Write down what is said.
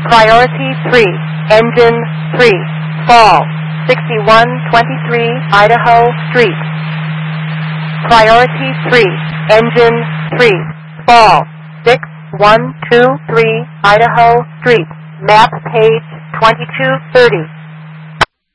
Priority 3, Engine 3, Fall, 6123 Idaho Street. Priority 3, Engine 3, Fall, 6123 Idaho Street. Map page 2230.